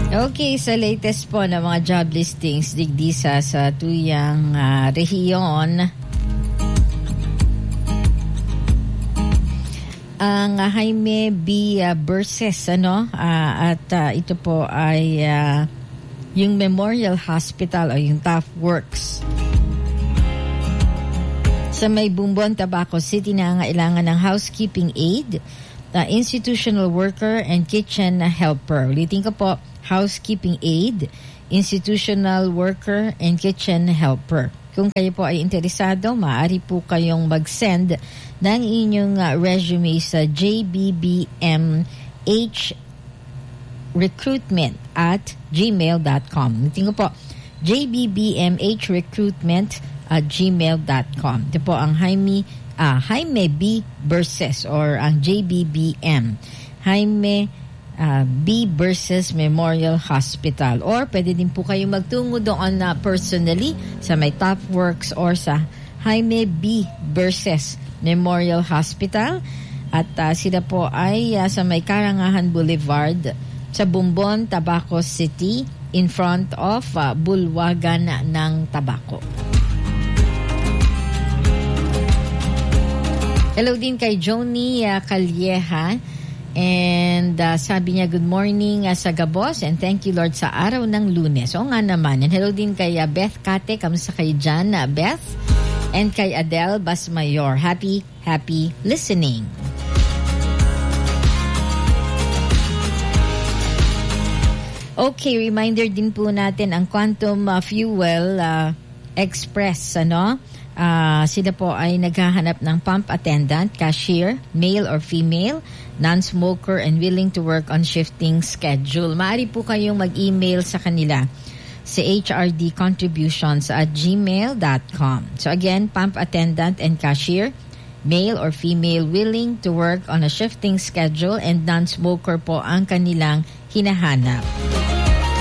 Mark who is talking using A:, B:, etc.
A: Okay, sa latest po na mga job listings digdisa sa tuyang rehiyon, ang Jaime B. Burses, at ito po ay yung Memorial Hospital o yung Tough Works sa may Bumbon, Tabaco City na ngailangan ng housekeeping aid, institutional worker and kitchen helper. Ulitin ko po, housekeeping aid, institutional worker, and kitchen helper. Kung kayo po ay interesado, maaari po kayong mag-send ng inyong resume sa jbbmhrecruitment@gmail.com. Ulitin ko po, jbbmhrecruitment@gmail.com. Ito po ang Jaime B. Burses or ang JBBM. Jaime B. Burses Memorial Hospital. Or pwede din po kayo magtungo doon personally sa may Top Works or sa Jaime B. Burses Memorial Hospital. At sila po ay sa may Karangahan Boulevard sa Bumbon, Tabaco City in front of Bulwagan ng Tabaco. Hello din kay Joni Calleja. And sabi niya, good morning sa Gabos and thank you Lord sa araw ng Lunes. O nga naman. And hello din kay Beth Kate. Kamusta kayo dyan, Beth? And kay Adele Basmayor. Happy listening. Okay, reminder din po natin ang Quantum Fuel Express, sila po ay naghahanap ng pump attendant, cashier, male or female, non-smoker and willing to work on shifting schedule. Maaari po kayong mag-email sa kanila sa hrdcontributions@gmail.com. So again, pump attendant and cashier, male or female willing to work on a shifting schedule and non-smoker po ang kanilang hinahanap.